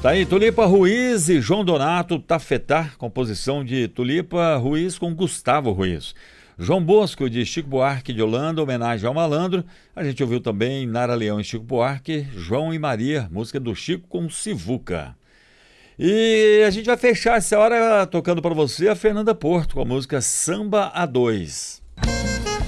Tá aí, Tulipa Ruiz e João Donato Tafetá, composição de Tulipa Ruiz com Gustavo Ruiz. João Bosco, de Chico Buarque de Holanda, homenagem ao malandro. A gente ouviu também Nara Leão e Chico Buarque, João e Maria, música do Chico com Sivuca. E a gente vai fechar essa hora tocando para você a Fernanda Porto com a música Samba a Dois.